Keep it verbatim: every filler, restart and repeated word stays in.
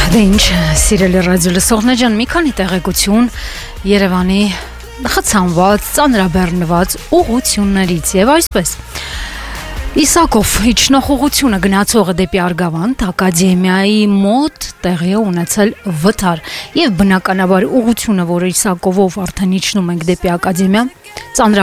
Դե ինչ, սիրելի ռադիո լսողներ ջան, մի քանի տեղեկություն Երևանի խցանված, ծանրաբեռնված ուղղություններից եւ այսպես Իսակով իջնող գնացողը դեպի Արգավանդ ակադեմիայի մոտ տեղի է ունեցել վթար եւ բնականաբար ուղղությունը, որը Իսակովով արդեն իջնում ենք դեպի ակադեմիա,